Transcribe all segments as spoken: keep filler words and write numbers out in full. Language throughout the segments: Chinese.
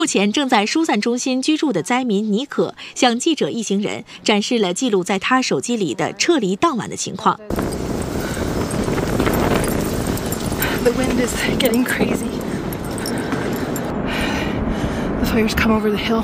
目前正在疏散中心居住的灾民尼可向记者一行人展示了记录在他手机里的撤离当晚的情况。 The wind is getting crazy. The fires come over the hill.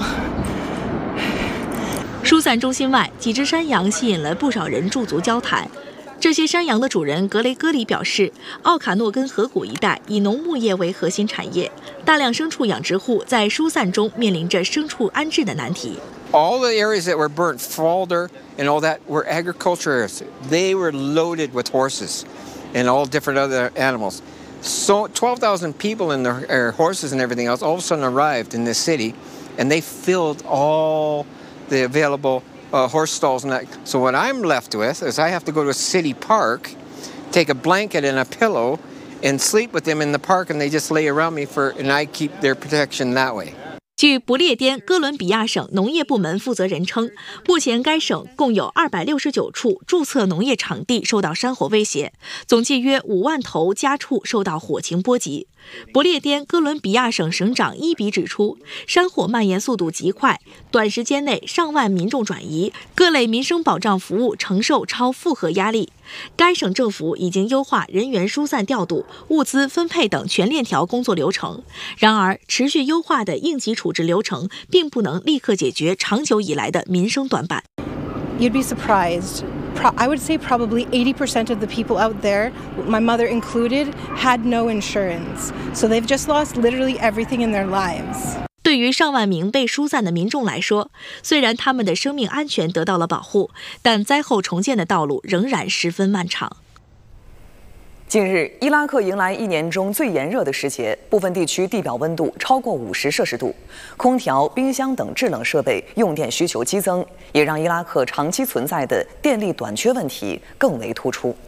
疏散中心外，几只山羊吸引了不少人驻足交谈。这些山羊的主人格雷戈里表示，奥卡诺根河谷一带以农牧业为核心产业，大量牲畜养殖户在疏散中面临着牲畜安置的难题。 All the areas that were burnt, Falder and all that, were agriculture areas. They were loaded with horses and all different other animals. So twelve thousand people and their horses and everything else all of a sudden arrived in this city, and they filled all the available Uh, horse stalls and that. So what I'm left with is I have to go to a city park, take a blanket and a pillow, and sleep with them in the park, and they just lay around me for, and I keep their protection that way. 据不列颠哥伦比亚省农业部门负责人称，目前该省共有二百六十九处注册农业场地受到山火威胁，总计约五万头家畜受到火情波及。不列颠哥伦比亚省省长伊比指出，山火蔓延速度极快，短时间内上万民众转移，各类民生保障服务承受超负荷压力。该省政府已经优化人员疏散调度、物资分配等全链条工作流程。然而，持续优化的应急处置流程并不能立刻解决长久以来的民生短板。 You'd be surprised. I would say probably eighty percent of the people out there, my mother included, had no insurance. So they've just lost literally everything in their lives. 对于上万名被疏散的民众来说，虽然他们的生命安全得到了保护，但灾后重建的道路仍然十分漫长。 近日，伊拉克迎来一年中最炎热的时节，部分地区地表温度超过五十摄氏度，空调、冰箱等制冷设备用电需求激增，也让伊拉克长期存在的电力短缺问题更为突出。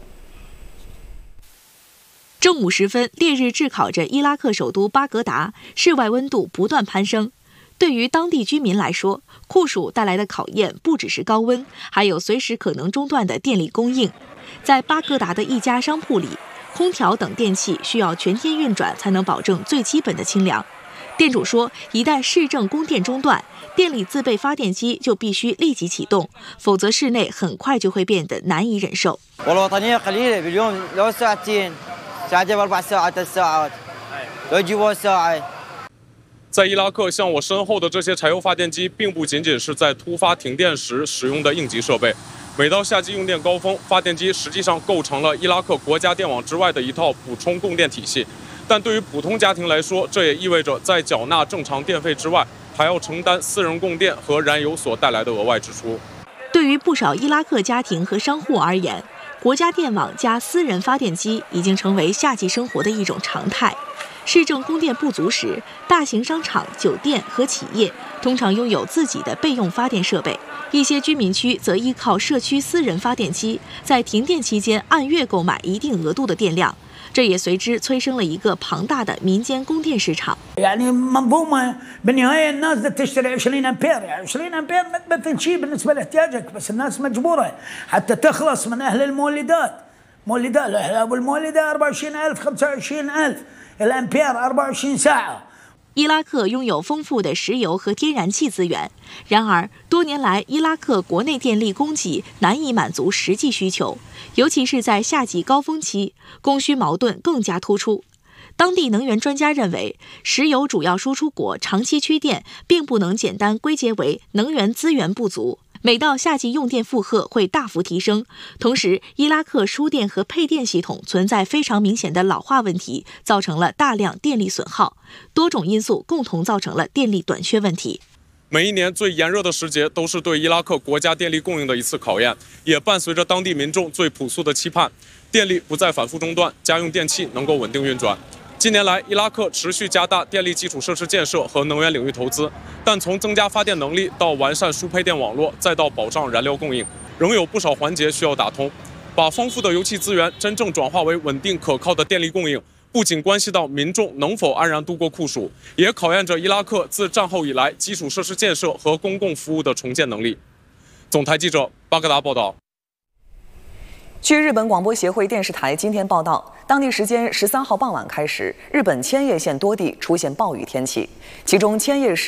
正午时分，烈日炙烤着伊拉克首都巴格达，室外温度不断攀升。对于当地居民来说，酷暑带来的考验不只是高温，还有随时可能中断的电力供应。在巴格达的一家商铺里，空调等电器需要全天运转才能保证最基本的清凉。店主说，一旦市政供电中断，店里自备发电机就必须立即启动，否则室内很快就会变得难以忍受。 在伊拉克，像我身后的这些柴油发电机，并不仅仅是在突发停电时使用的应急设备。每到夏季用电高峰，发电机实际上构成了伊拉克国家电网之外的一套补充供电体系。但对于普通家庭来说，这也意味着在缴纳正常电费之外，还要承担私人供电和燃油所带来的额外支出。 对于不少伊拉克家庭和商户而言，国家电网加私人发电机已经成为夏季生活的一种常态。市政供电不足时，大型商场、酒店和企业通常拥有自己的备用发电设备，一些居民区则依靠社区私人发电机，在停电期间按月购买一定额度的电量，这也随之催生了一个庞大的民间供电市场。 يعني منظومة بالنهاية الناس بدها تشتري عشرين أمبير، يعني عشرين أمبير ما تمثل شيء بالنسبة لاحتياجك، بس الناس مجبورة حتى تخلص من أهل المولدات، مولدات أبو المولدة أربعة وعشرين ألف خمسة وعشرين ألف الأمبير أربعة وعشرين ساعة。 伊拉克拥有丰富的石油和天然气资源，然而多年来，伊拉克国内电力供给难以满足实际需求，尤其是在夏季高峰期，供需矛盾更加突出。当地能源专家认为，石油主要输出国长期缺电，并不能简单归结为能源资源不足。每到夏季用电负荷会大幅提升，同时伊拉克输电和配电系统存在非常明显的老化问题，造成了大量电力损耗，多种因素共同造成了电力短缺问题。 每一年最炎热的时节都是对伊拉克国家电力供应的一次考验，也伴随着当地民众最朴素的期盼，电力不再反复中断，家用电器能够稳定运转。近年来，伊拉克持续加大电力基础设施建设和能源领域投资，但从增加发电能力到完善输配电网络，再到保障燃料供应，仍有不少环节需要打通。把丰富的油气资源真正转化为稳定可靠的电力供应，不仅关系到民众能否安然度过酷暑，也考验着伊拉克自战后以来基础设施建设和公共服务的重建能力。总台记者巴格达报道。 据日本广播协会电视台今天报道，当地时间十三号傍晚开始，日本千叶县多地出现暴雨天气，其中千叶市